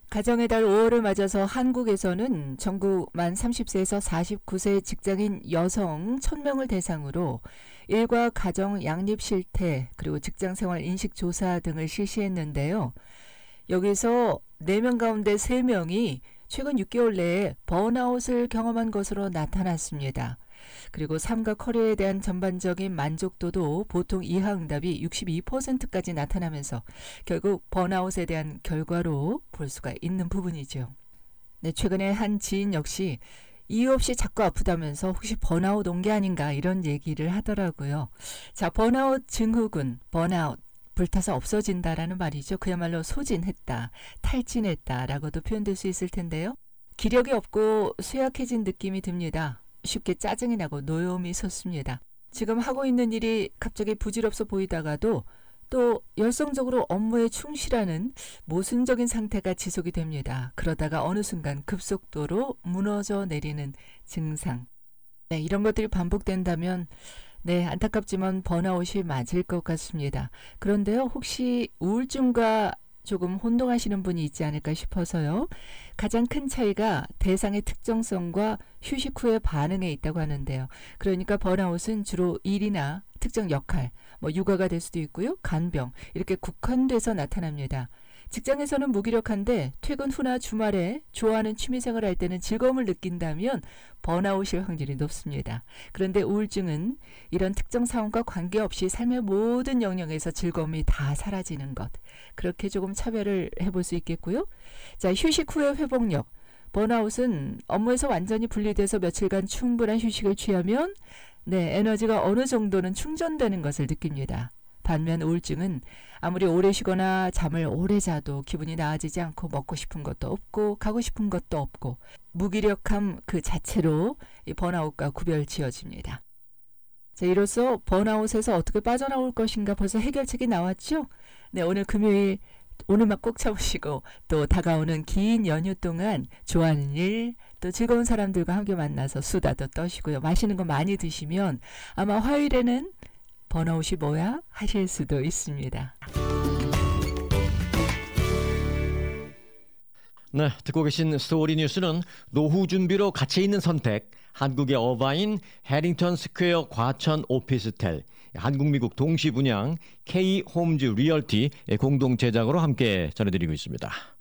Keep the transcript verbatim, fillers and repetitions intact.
가정의 달 오월을 맞아서 한국에서는 전국 만 서른세 세에서 사십구 세 직장인 여성 천 명을 대상으로 일과 가정 양립 실태 그리고 직장생활 인식 조사 등을 실시했는데요. 여기서 네 명 가운데 세 명이 최근 육 개월 내에 번아웃을 경험한 것으로 나타났습니다. 그리고 삶과 커리어에 대한 전반적인 만족도도 보통 이하 응답이 육십이 퍼센트까지 나타나면서 결국 번아웃에 대한 결과로 볼 수가 있는 부분이죠. 네, 최근에 한 지인 역시 이유 없이 자꾸 아프다면서 혹시 번아웃 온 게 아닌가 이런 얘기를 하더라고요. 자, 번아웃 증후군, 번아웃. 불타서 없어진다라는 말이죠. 그야말로 소진했다, 탈진했다라고도 표현될 수 있을 텐데요. 기력이 없고 쇠약해진 느낌이 듭니다. 쉽게 짜증이 나고 노여움이 솟습니다. 지금 하고 있는 일이 갑자기 부질없어 보이다가도 또 열성적으로 업무에 충실하는 모순적인 상태가 지속이 됩니다. 그러다가 어느 순간 급속도로 무너져 내리는 증상. 네, 이런 것들이 반복된다면 네, 안타깝지만 번아웃이 맞을 것 같습니다. 그런데요, 혹시 우울증과 조금 혼동하시는 분이 있지 않을까 싶어서요. 가장 큰 차이가 대상의 특정성과 휴식 후의 반응에 있다고 하는데요. 그러니까 번아웃은 주로 일이나 특정 역할, 뭐 육아가 될 수도 있고요. 간병, 이렇게 국한돼서 나타납니다. 직장에서는 무기력한데 퇴근 후나 주말에 좋아하는 취미생활을 할 때는 즐거움을 느낀다면 번아웃일 확률이 높습니다. 그런데 우울증은 이런 특정 상황과 관계없이 삶의 모든 영역에서 즐거움이 다 사라지는 것. 그렇게 조금 차별을 해볼 수 있겠고요. 자, 휴식 후의 회복력. 번아웃은 업무에서 완전히 분리돼서 며칠간 충분한 휴식을 취하면 네, 에너지가 어느 정도는 충전되는 것을 느낍니다. 반면 우울증은 아무리 오래 쉬거나 잠을 오래 자도 기분이 나아지지 않고 먹고 싶은 것도 없고 가고 싶은 것도 없고 무기력함 그 자체로 이 번아웃과 구별 지어집니다. 자, 이로써 번아웃에서 어떻게 빠져나올 것인가 벌써 해결책이 나왔죠? 네, 오늘 금요일 오늘만 꼭 참으시고 또 다가오는 긴 연휴 동안 좋아하는 일, 또 즐거운 사람들과 함께 만나서 수다도 떠시고요. 맛있는 거 많이 드시면 아마 화요일에는 번아웃이 뭐야? 하실 수도 있습니다. 네, 듣고 계신 스토리 뉴스는 노후 준비로 가치 있는 선택, 한국의 어바인 해링턴 스퀘어 과천 오피스텔, 한국미국 동시 분양 K홈즈 리얼티 공동 제작으로 함께 전해드리고 있습니다.